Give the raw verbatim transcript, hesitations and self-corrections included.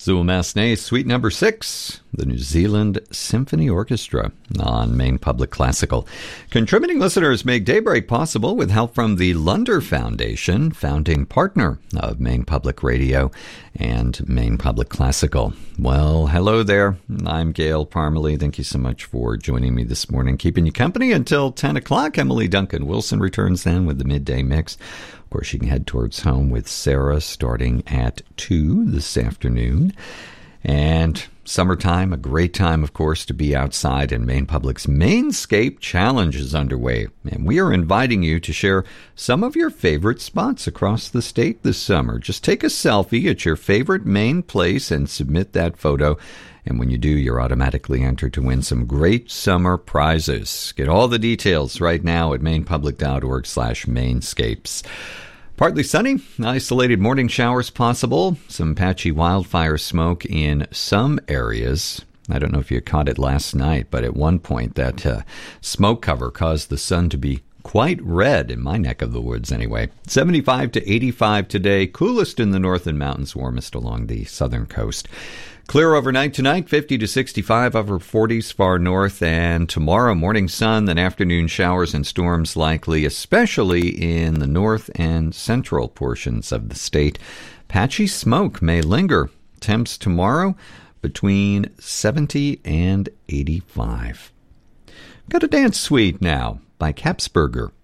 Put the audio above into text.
Zul Massenet, Suite Number Six, the New Zealand Symphony Orchestra on Maine Public Classical. Contributing listeners make Daybreak possible with help from the Lunder Foundation, founding partner of Maine Public Radio and Maine Public Classical. Well, hello there. I'm Gail Parmalee. Thank you so much for joining me this morning, keeping you company until ten o'clock. Emily Duncan Wilson returns then with the midday mix. Of course, you can head towards home with Sarah starting at two this afternoon. And summertime, a great time, of course, to be outside, and Maine Public's Mainscape Challenge is underway. And we are inviting you to share some of your favorite spots across the state this summer. Just take a selfie at your favorite Maine place and submit that photo. And when you do, you're automatically entered to win some great summer prizes. Get all the details right now at mainepublic.org slash mainscapes. Partly sunny, isolated morning showers possible, some patchy wildfire smoke in some areas. I don't know if you caught it last night, but at one point that uh, smoke cover caused the sun to be quite red in my neck of the woods anyway. seventy-five to eighty-five today, coolest in the north and mountains, warmest along the southern coast. Clear overnight tonight, fifty to sixty-five, upper forties far north, and tomorrow morning sun, then afternoon showers and storms likely, especially in the north and central portions of the state. Patchy smoke may linger. Temps tomorrow between seventy and eighty-five. Got a dance suite now by Capsberger.